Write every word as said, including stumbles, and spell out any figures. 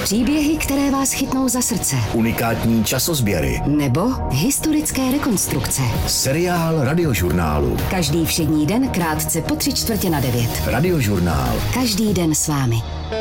Příběhy, které vás chytnou za srdce. Unikátní časozběry. Nebo historické rekonstrukce. Seriál Radiožurnálu. Každý všední den krátce po tři čtvrtě na devět. Radiožurnál. Každý den s vámi.